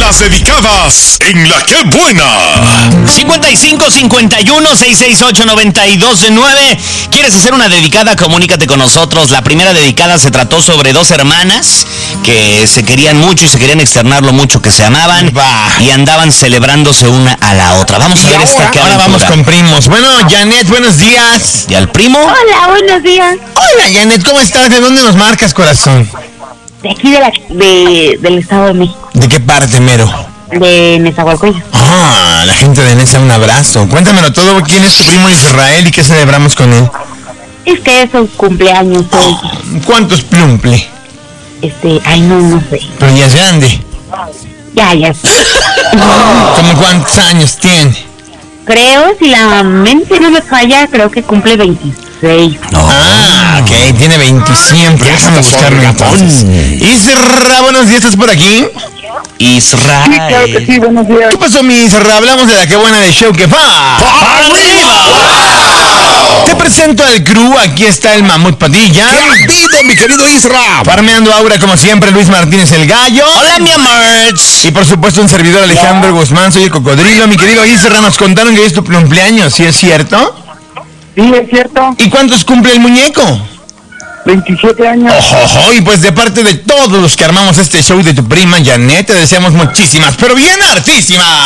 Las dedicadas en La Que Buena. 55-51-668-9209. ¿Quieres hacer una dedicada? Comunícate con nosotros. La primera dedicada se trató sobre dos hermanas que se querían mucho y se querían externar lo mucho que se amaban y andaban celebrándose una a la otra. Vamos a ver esta que ahora vamos con primos. Bueno, Janet, buenos días. ¿Y al primo? Hola, buenos días. Hola, Janet, ¿cómo estás? ¿De dónde nos marcas, corazón? De aquí del Estado de México, ¿De qué parte, mero? de Nezahualcóyotl. Ah, la gente de Nesa, un abrazo. Cuéntamelo todo, ¿quién es tu primo Israel y qué celebramos con él? Es que es su cumpleaños hoy. ¿Cuántos plumple? No sé. Pero ya es grande. Ya. ¿Cómo cuántos años tiene? Creo, si la mente no me falla, creo que cumple 26. Ah, ok, tiene 20 siempre. Déjame buscarlo entonces. Isra, buenos días, ¿estás por aquí? Israel. Sí, claro que sí, buenos días. ¿Qué pasó, mi Isra? Hablamos de La Que Buena de Show que va. ¡Arriba! Te presento al crew, aquí está el Mamut Padilla. ¡Qué ardido, mi querido Isra! Farmeando Aura, como siempre, Luis Martínez el Gallo. Hola, mi amor. Y por supuesto un servidor Alejandro Guzmán, soy el Cocodrilo. Mi querido Isra, nos contaron que es tu cumpleaños, ¿sí es cierto? Sí, es cierto. ¿Y cuántos cumple el muñeco? 27 años. Ojo, y pues de parte de todos los que armamos este show de tu prima Janet, te deseamos muchísimas, pero bien hartísimas